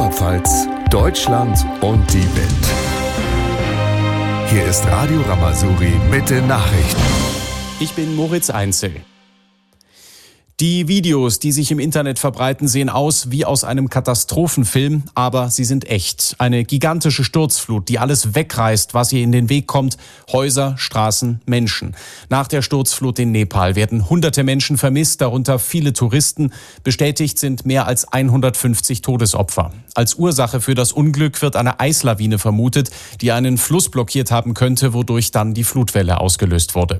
Oberpfalz, Deutschland und die Welt. Hier ist Radio Rama-Suri mit den Nachrichten. Ich bin Moritz Einzel. Die Videos, die sich im Internet verbreiten, sehen aus wie aus einem Katastrophenfilm, aber sie sind echt. Eine gigantische Sturzflut, die alles wegreißt, was ihr in den Weg kommt. Häuser, Straßen, Menschen. Nach der Sturzflut in Nepal werden hunderte Menschen vermisst, darunter viele Touristen. Bestätigt sind mehr als 150 Todesopfer. Als Ursache für das Unglück wird eine Eislawine vermutet, die einen Fluss blockiert haben könnte, wodurch dann die Flutwelle ausgelöst wurde.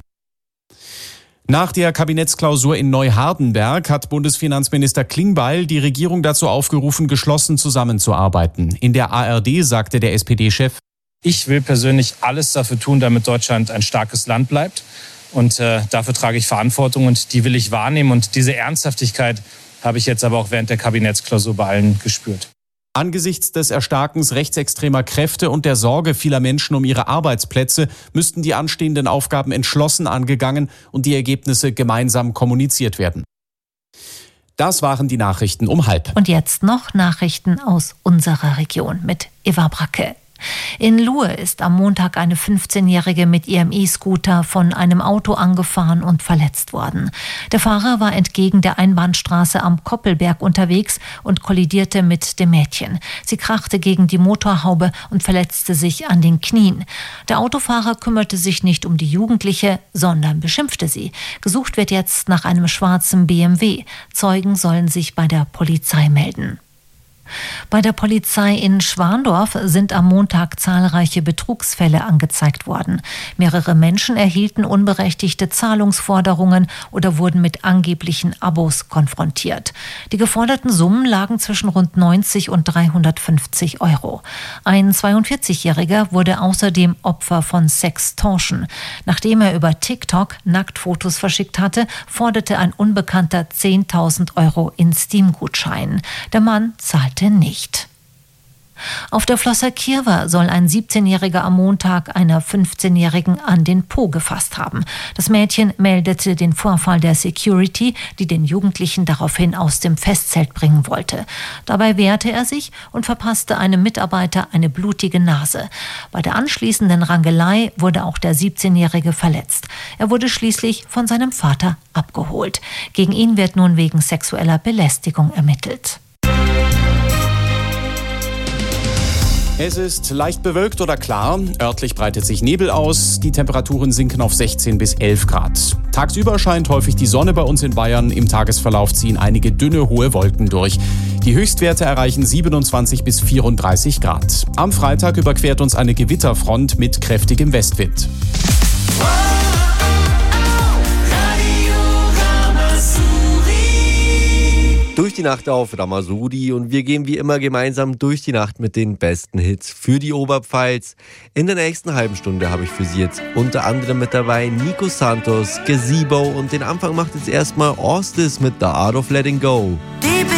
Nach der Kabinettsklausur in Neuhardenberg hat Bundesfinanzminister Klingbeil die Regierung dazu aufgerufen, geschlossen zusammenzuarbeiten. In der ARD sagte der SPD-Chef: Ich will persönlich alles dafür tun, damit Deutschland ein starkes Land bleibt. Und dafür trage ich Verantwortung und die will ich wahrnehmen. Und diese Ernsthaftigkeit habe ich jetzt aber auch während der Kabinettsklausur bei allen gespürt. Angesichts des Erstarkens rechtsextremer Kräfte und der Sorge vieler Menschen um ihre Arbeitsplätze müssten die anstehenden Aufgaben entschlossen angegangen und die Ergebnisse gemeinsam kommuniziert werden. Das waren die Nachrichten um 12:30. Und jetzt noch Nachrichten aus unserer Region mit Eva Bracke. In Luhe ist am Montag eine 15-Jährige mit ihrem E-Scooter von einem Auto angefahren und verletzt worden. Der Fahrer war entgegen der Einbahnstraße am Koppelberg unterwegs und kollidierte mit dem Mädchen. Sie krachte gegen die Motorhaube und verletzte sich an den Knien. Der Autofahrer kümmerte sich nicht um die Jugendliche, sondern beschimpfte sie. Gesucht wird jetzt nach einem schwarzen BMW. Zeugen sollen sich bei der Polizei melden. Bei der Polizei in Schwandorf sind am Montag zahlreiche Betrugsfälle angezeigt worden. Mehrere Menschen erhielten unberechtigte Zahlungsforderungen oder wurden mit angeblichen Abos konfrontiert. Die geforderten Summen lagen zwischen rund 90 und 350 Euro. Ein 42-Jähriger wurde außerdem Opfer von Sextortion. Nachdem er über TikTok Nacktfotos verschickt hatte, forderte ein Unbekannter 10.000 Euro in Steam-Gutscheinen. Der Mann zahlte nicht. Auf der Flosser Kirwa soll ein 17-Jähriger am Montag einer 15-Jährigen an den Po gefasst haben. Das Mädchen meldete den Vorfall der Security, die den Jugendlichen daraufhin aus dem Festzelt bringen wollte. Dabei wehrte er sich und verpasste einem Mitarbeiter eine blutige Nase. Bei der anschließenden Rangelei wurde auch der 17-Jährige verletzt. Er wurde schließlich von seinem Vater abgeholt. Gegen ihn wird nun wegen sexueller Belästigung ermittelt. Es ist leicht bewölkt oder klar. Örtlich breitet sich Nebel aus. Die Temperaturen sinken auf 16 bis 11 Grad. Tagsüber scheint häufig die Sonne bei uns in Bayern. Im Tagesverlauf ziehen einige dünne, hohe Wolken durch. Die Höchstwerte erreichen 27 bis 34 Grad. Am Freitag überquert uns eine Gewitterfront mit kräftigem Westwind. Durch die Nacht auf Rama-Suri und wir gehen wie immer gemeinsam durch die Nacht mit den besten Hits für die Oberpfalz. In der nächsten halben Stunde habe ich für Sie jetzt unter anderem mit dabei Nico Santos, Gazebo und den Anfang macht jetzt erstmal Orstis mit The Art of Letting Go.